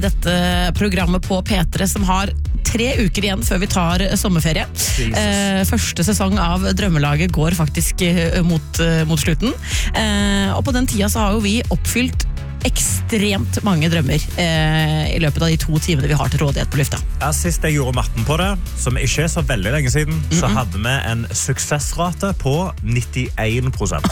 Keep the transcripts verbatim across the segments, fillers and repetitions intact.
dette programmet på P tre som har tre uker igjen før vi tar sommerferie. Eh, første sesong av Drømmelaget går faktisk eh, mot, eh, mot slutten. Eh, og på den tida så har jo vi oppfylt ekstremt mange drømmer eh, i løpet av de to timene vi har til rådighet på lufta. Ja, sist jeg gjorde matten på det, som ikke er så veldig lenge siden, mm-hmm. så hadde vi en suksessrate på nittien prosent.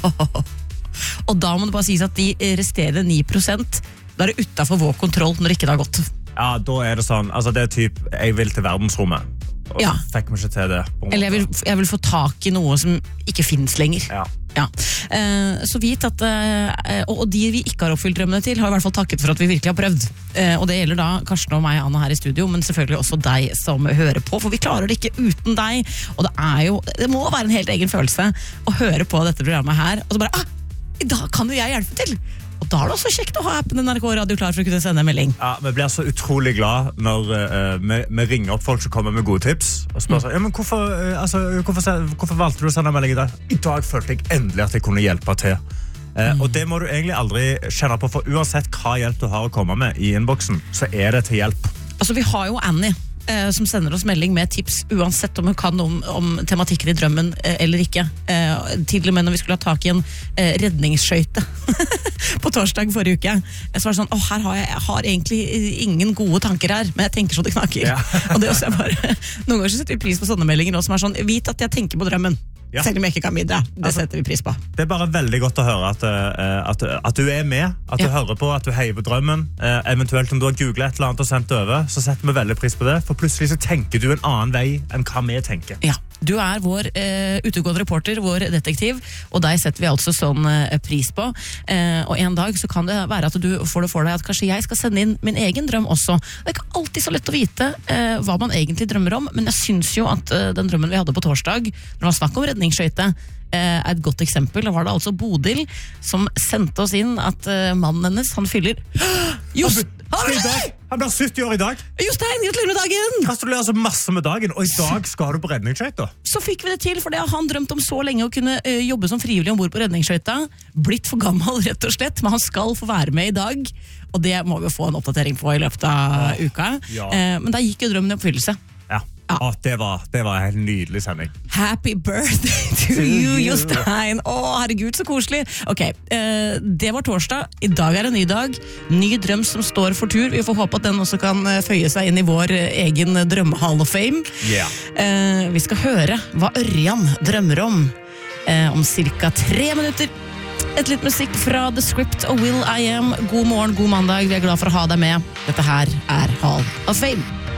Og da må det bare sies at de resterende ni prosent, da er det utenfor vår kontroll når ikke det har gått. Ja, da er det sånn, altså det er typ, jeg vil til verdensrommet, og ja. så fikk vi ikke til det. Eller jeg vil, jeg vil få tak i noe som ikke finnes lenger. Ja. Ja. Eh, så vit at eh, og de vi ikke har oppfylt drømmene til har i hvert fall takket for at vi virkelig har prøvd, eh, og det gjelder da Karsten og meg, Anna, her i studio, men selvfølgelig også deg som hører på, for vi klarer det ikke uten deg, og det er jo, det må være en helt egen følelse å høre på dette programmet her, og så bare, ah, i dag kan jo jeg hjelpe til. Og da er det også kjekt å ha appen N R K Radio klar for å kunne sende en melding. Ja, vi blir så utrolig glad når uh, vi, vi ringer opp folk som kommer med gode tips og spør mm. sånn, ja, men hvorfor, uh, altså, hvorfor, hvorfor valgte du å sende en melding i dag? I dag følte jeg endelig at jeg kunne hjelpe til. Uh, mm. Og det må du egentlig aldri kjenne på, for uansett hva hjelp du har å komme med i innboksen, så er det til hjelp. Altså, vi har jo Annie, Eh, som sender oss melding med tips uansett om hun kan om, om tematikken i drømmen eh, eller ikke. Eh, til og med når vi skulle ha tak i en eh, redningsskøyte på torsdag forrige uke, så var det sånn, åh, her har jeg, jeg har egentlig ingen gode tanker her, men jeg tenker så det knaker. Ja. Og det også er bare, noen ganger så setter vi pris på sånne meldinger også, som er sånn, vit at jeg tenker på drømmen. Ja. Selv om jeg ikke kan bidra. Det altså, setter vi pris på. Det er bare veldig godt å høre at, uh, at, at du er med, at du ja. hører på, at du heier på drømmen. Uh, eventuelt om du har googlet et eller annet og sendt over, så setter vi veldig pris på det, for plutselig så tenker du en annen vei enn hva vi tenker. Ja, du er vår uh, utegående reporter, vår detektiv, og deg setter vi altså sånn uh, pris på. Uh, og en dag så kan det være at du får det for deg at kanskje jeg skal sende inn min egen drøm også. Det er ikke alltid så lett å vite uh, hva man egentlig drømmer om, men jeg synes jo at uh, den drømmen vi hadde på torsdag, når det var snakk om redningsskøyte, er et godt eksempel. Da var det altså Bodil som sendte oss inn at uh, mannen hennes, han fyller Just, han, han, han blir sytti år i dag. Jostein, gratulerer med dagen! Gratulerer så masse med dagen, og i dag skal du på redningsskøyta. Så fikk vi det til, for det har han drømt om så lenge å kunne uh, jobbe som frivillig ombord på redningsskøyta. Blitt for gammel, rett og slett, men han skal få være med i dag, og det må vi få en oppdatering på i løpet av oh, uka. Ja. Uh, men da gikk jo drømmen i oppfyllelse. Ja. Ja. Å, det, var, det var en nydelig sending. Happy birthday to you, Jostein. Å, herregud, så koselig. Ok, eh, det var torsdag. I dag er en ny dag. Ny drøm som står for tur. Vi får håpe at den også kan føye seg inn i vår egen drømmehall of fame. Yeah. Eh, vi skal høre hva Ørjan drømmer om eh, om cirka tre minutter. Et litt musikk fra The Script og Will I Am. God morgen, god mandag. Vi er glad for å ha deg med. Dette her er Hall of Fame.